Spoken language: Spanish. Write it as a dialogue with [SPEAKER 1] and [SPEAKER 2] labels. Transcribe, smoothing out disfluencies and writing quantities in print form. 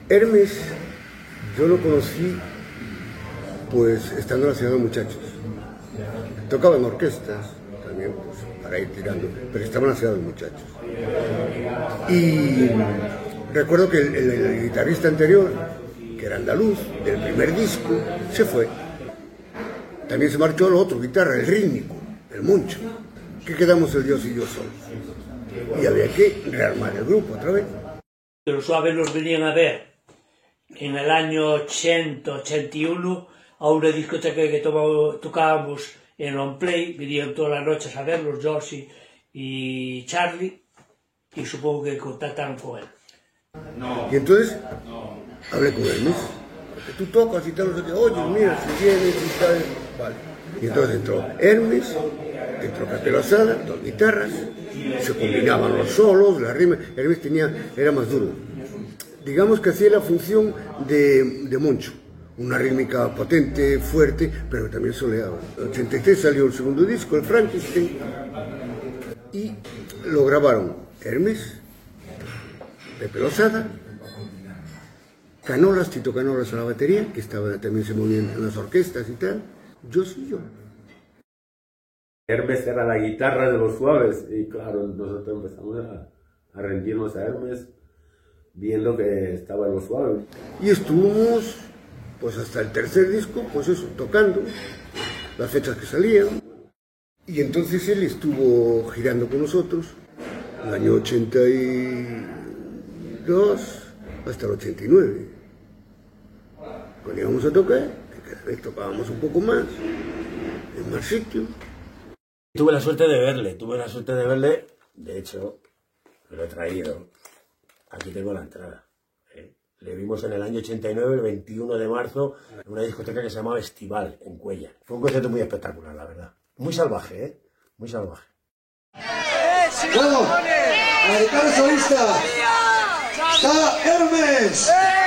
[SPEAKER 1] Hermes, yo lo conocí, pues, estando en la Ciudad de Muchachos. Tocaba en orquestas, también, pues, para ir tirando, pero estaba en la Ciudad de Muchachos. Y recuerdo que el guitarrista anterior, que era andaluz, del primer disco, se fue. También se marchó el otro guitarra, el rítmico, el Moncho. Que quedamos el Dios y yo solos. Y había que rearmar el grupo otra vez.
[SPEAKER 2] Los Suaves los venían a ver en el año 80, 81, a una discoteca que tocábamos en On Play. Venían todas las noches a verlos, Josie y Charlie, y supongo que contactaron con él.
[SPEAKER 1] Y entonces hablé con Hermes, porque tú tocas y tal, no sé qué, oye, mira, si vienes y tal, vale. Y entonces entró Hermes, entró Capelo Asada, dos guitarras, se combinaban los solos, las rimas. Hermes era más duro. Digamos que hacía la función de Moncho, una rítmica potente, fuerte, pero también soleaba. En el 83 salió el segundo disco, el Frankenstein, y lo grabaron Hermes, Pepe Lozada, Canolas, Tito Canolas a la batería, que también se movía en las orquestas y tal, yo.
[SPEAKER 3] Hermes era la guitarra de los Suaves y claro, nosotros empezamos a rendirnos a Hermes viendo que estaba en los Suaves.
[SPEAKER 1] Y estuvimos pues hasta el tercer disco, pues eso, tocando las fechas que salían. Y entonces él estuvo girando con nosotros el año 82 hasta el 89. Cuando íbamos a tocar, que cada vez tocábamos un poco más, en más sitios.
[SPEAKER 4] Tuve la suerte de verle, de hecho, lo he traído. Aquí tengo la entrada. Le vimos en el año 89, el 21 de marzo, en una discoteca que se llamaba Estival, en Cuéllar. Fue un concierto muy espectacular, la verdad. Muy salvaje, muy salvaje.
[SPEAKER 5] Bueno, a la guitarra solista está Hermes.